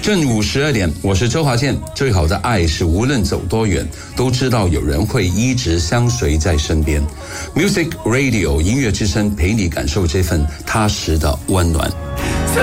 正午12点，我是周华健。最好的爱是无论走多远，都知道有人会一直相随在身边。Music Radio 音乐之声陪你感受这份踏实的温暖。